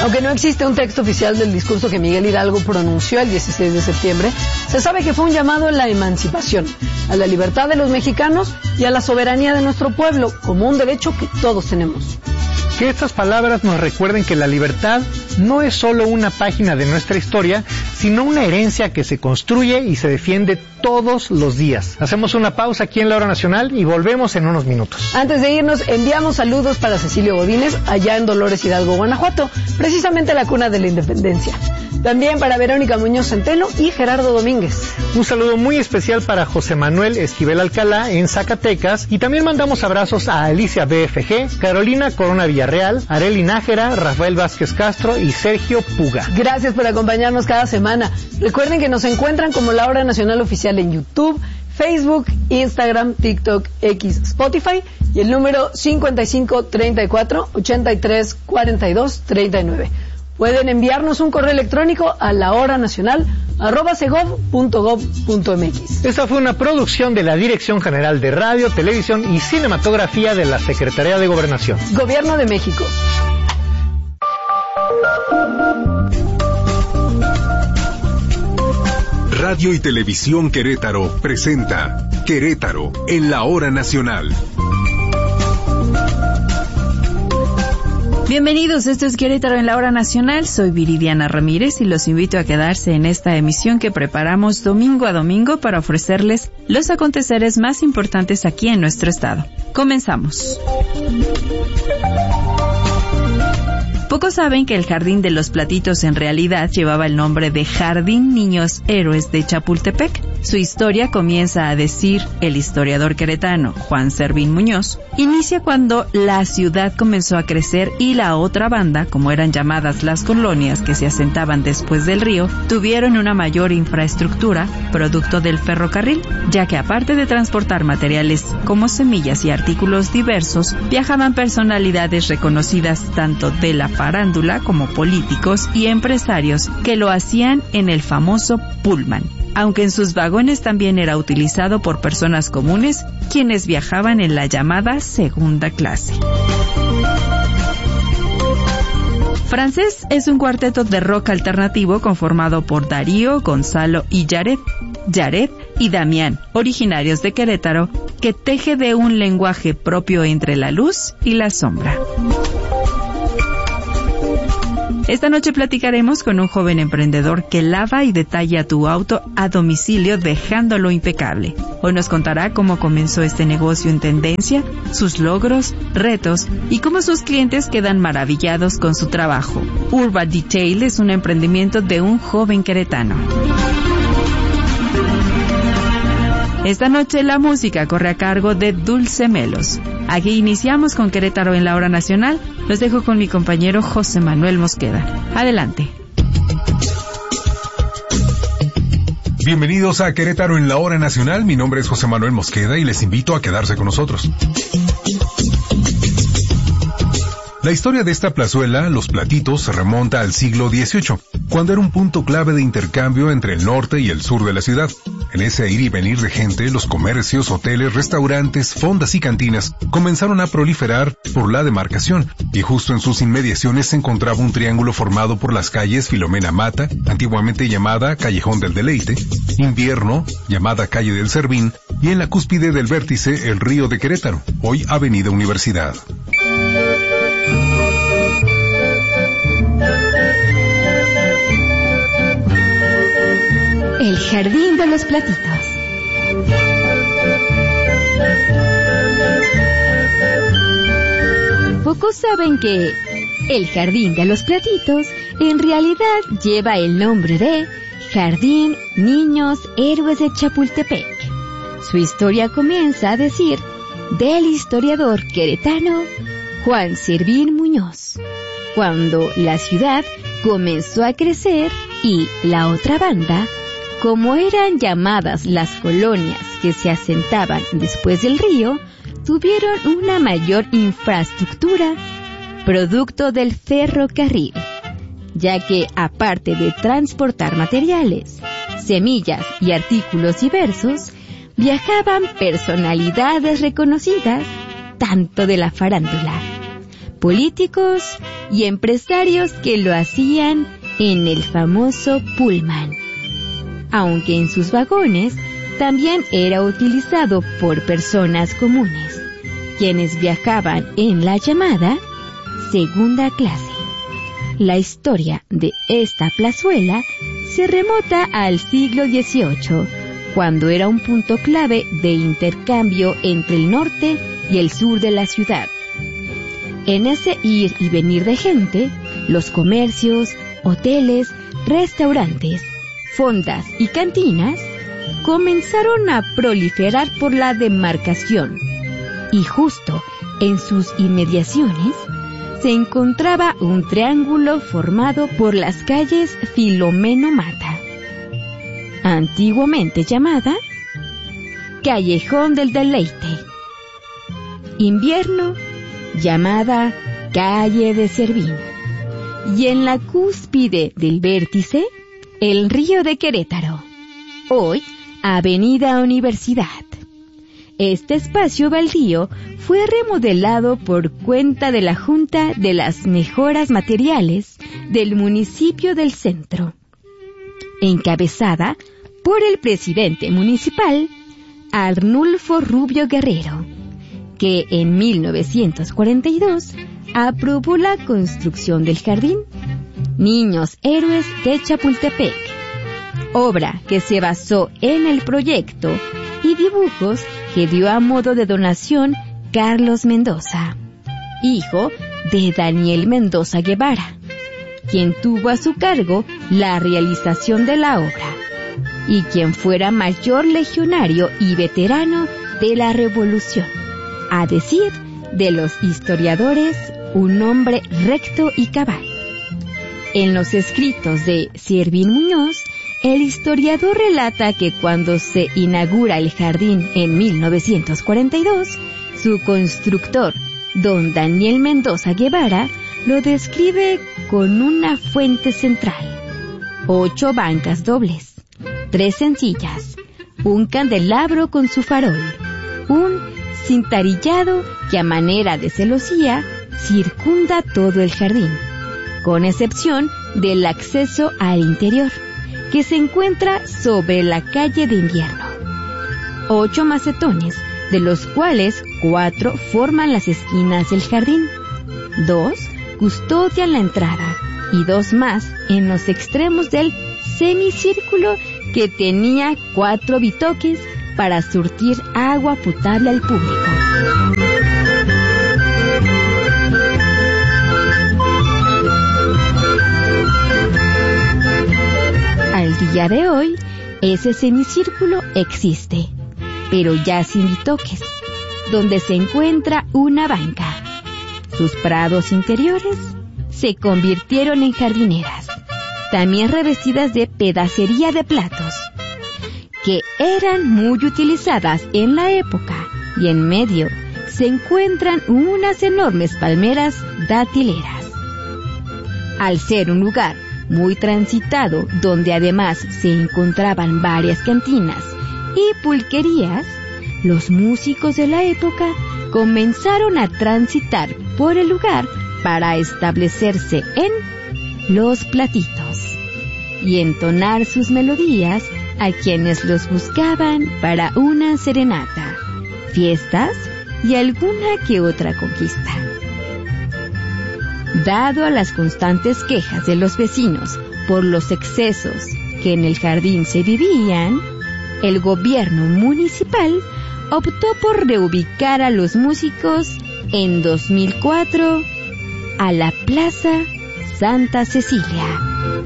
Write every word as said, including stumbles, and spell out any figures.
Aunque no existe un texto oficial del discurso que Miguel Hidalgo pronunció el dieciséis de septiembre, se sabe que fue un llamado a la emancipación, a la libertad de los mexicanos y a la soberanía de nuestro pueblo, como un derecho que todos tenemos. Que estas palabras nos recuerden que la libertad no es solo una página de nuestra historia, sino una herencia que se construye y se defiende todos los días. Hacemos una pausa aquí en La Hora Nacional y volvemos en unos minutos. Antes de irnos, enviamos saludos para Cecilio Godínez, allá en Dolores Hidalgo, Guanajuato, precisamente la cuna de la independencia. También para Verónica Muñoz Centeno y Gerardo Domínguez. Un saludo muy especial para José Manuel Esquivel Alcalá en Zacatecas, y también mandamos abrazos a Alicia B F G, Carolina Corona Villarreal, Areli Nájera, Rafael Vázquez Castro y Sergio Puga. Gracias por acompañarnos cada semana. Recuerden que nos encuentran como La Hora Nacional Oficial en YouTube, Facebook, Instagram, TikTok, X, Spotify y el número cincuenta y cinco, treinta y cuatro, ochenta y tres, cuarenta y dos, treinta y nueve. Pueden enviarnos un correo electrónico a lahoranacional arroba segov punto gov punto mx. Esta fue una producción de la Dirección General de Radio, Televisión y Cinematografía de la Secretaría de Gobernación. Gobierno de México. Radio y Televisión Querétaro presenta Querétaro en la Hora Nacional. Bienvenidos, esto es Querétaro en la Hora Nacional. Soy Viridiana Ramírez y los invito a quedarse en esta emisión que preparamos domingo a domingo para ofrecerles los aconteceres más importantes aquí en nuestro estado. Comenzamos. Pocos saben que el Jardín de los Platitos en realidad llevaba el nombre de Jardín Niños Héroes de Chapultepec. Su historia comienza a decir el historiador queretano Juan Servín Muñoz. Inicia cuando la ciudad comenzó a crecer y la otra banda, como eran llamadas las colonias que se asentaban después del río, tuvieron una mayor infraestructura, producto del ferrocarril, ya que aparte de transportar materiales como semillas y artículos diversos, viajaban personalidades reconocidas tanto de la farándula como políticos y empresarios que lo hacían en el famoso Pullman, aunque en sus vagones también era utilizado por personas comunes quienes viajaban en la llamada segunda clase. Francés es un cuarteto de rock alternativo conformado por Darío, Gonzalo y Yaret, Yaret y Damián, originarios de Querétaro, que teje de un lenguaje propio entre la luz y la sombra. Esta noche platicaremos con un joven emprendedor que lava y detalla tu auto a domicilio dejándolo impecable. Hoy nos contará cómo comenzó este negocio en tendencia, sus logros, retos y cómo sus clientes quedan maravillados con su trabajo. Urban Detail es un emprendimiento de un joven queretano. Esta noche la música corre a cargo de Dulce Melos. Aquí iniciamos con Querétaro en la Hora Nacional. Los dejo con mi compañero José Manuel Mosqueda. Adelante. Bienvenidos a Querétaro en la Hora Nacional. Mi nombre es José Manuel Mosqueda y les invito a quedarse con nosotros. La historia de esta plazuela, Los Platitos, se remonta al siglo dieciocho, cuando era un punto clave de intercambio entre el norte y el sur de la ciudad. En ese ir y venir de gente, los comercios, hoteles, restaurantes, fondas y cantinas comenzaron a proliferar por la demarcación, y justo en sus inmediaciones se encontraba un triángulo formado por las calles Filomena Mata, antiguamente llamada Callejón del Deleite, Invierno, llamada Calle del Servín, y en la cúspide del vértice el Río de Querétaro, hoy Avenida Universidad. El Jardín de los Platitos. Pocos saben que el Jardín de los Platitos en realidad lleva el nombre de Jardín Niños Héroes de Chapultepec. Su historia comienza a decir del historiador queretano Juan Servín Muñoz, cuando la ciudad comenzó a crecer y la otra banda, como eran llamadas las colonias que se asentaban después del río, tuvieron una mayor infraestructura, producto del ferrocarril, ya que aparte de transportar materiales, semillas y artículos diversos, viajaban personalidades reconocidas tanto de la farándula, políticos y empresarios que lo hacían en el famoso Pullman, aunque en sus vagones también era utilizado por personas comunes, quienes viajaban en la llamada segunda clase. La historia de esta plazuela se remonta al siglo dieciocho, cuando era un punto clave de intercambio entre el norte y el sur de la ciudad. En ese ir y venir de gente, los comercios, hoteles, restaurantes, fondas y cantinas comenzaron a proliferar por la demarcación, y justo en sus inmediaciones se encontraba un triángulo formado por las calles Filomeno Mata, antiguamente llamada Callejón del Deleite, invierno llamada Calle de Servín, y en la cúspide del vértice, el Río de Querétaro, hoy Avenida Universidad. Este espacio baldío fue remodelado por cuenta de la Junta de las Mejoras Materiales del municipio del Centro, encabezada por el presidente municipal, Arnulfo Rubio Guerrero, que en mil novecientos cuarenta y dos aprobó la construcción del Jardín Niños Héroes de Chapultepec, obra que se basó en el proyecto y dibujos que dio a modo de donación Carlos Mendoza, hijo de Daniel Mendoza Guevara, quien tuvo a su cargo la realización de la obra, y quien fuera mayor legionario y veterano de la Revolución, a decir de los historiadores, un hombre recto y cabal. En los escritos de Servín Muñoz, el historiador relata que cuando se inaugura el jardín en mil novecientos cuarenta y dos, su constructor, don Daniel Mendoza Guevara, lo describe con una fuente central, ocho bancas dobles, tres sencillas, un candelabro con su farol, un cintarillado que a manera de celosía circunda todo el jardín, con excepción del acceso al interior, que se encuentra sobre la calle de Invierno. Ocho macetones, de los cuales cuatro forman las esquinas del jardín, dos custodian la entrada y dos más en los extremos del semicírculo que tenía cuatro bitoques para surtir agua potable al público. Al día de hoy, ese semicírculo existe, pero ya sin bitoques, donde se encuentra una banca. Sus prados interiores se convirtieron en jardineras, también revestidas de pedacería de platos, que eran muy utilizadas en la época, y en medio se encuentran unas enormes palmeras datileras. Al ser un lugar muy transitado, donde además se encontraban varias cantinas y pulquerías, los músicos de la época comenzaron a transitar por el lugar para establecerse en Los Platitos y entonar sus melodías a quienes los buscaban para una serenata, fiestas y alguna que otra conquista. Dado a las constantes quejas de los vecinos por los excesos que en el jardín se vivían, el gobierno municipal optó por reubicar a los músicos en dos mil cuatro a la Plaza Santa Cecilia.